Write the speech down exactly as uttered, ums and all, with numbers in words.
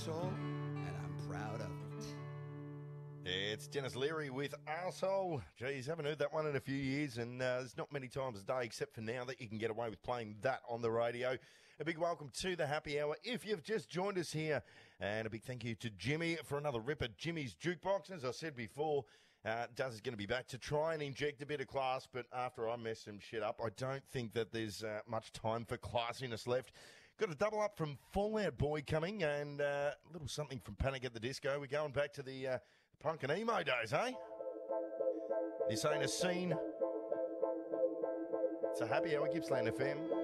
arsehole, and I'm proud of it. It's Dennis Leary with Arsehole. Geez, haven't heard that one in a few years, and uh, there's not many times a day except for now that you can get away with playing that on the radio. A big welcome to the Happy Hour if you've just joined us here, and a big thank you to Jimmy for another rip at Jimmy's Jukebox. As I said before, uh, Duz is going to be back to try and inject a bit of class, but after I mess some shit up, I don't think that there's uh, much time for classiness left. Got a double up from Fall Out Boy coming, and uh, a little something from Panic at the Disco. We're going back to the uh, punk and emo days, eh? This ain't a scene. It's a Happy Hour, Gippsland F M.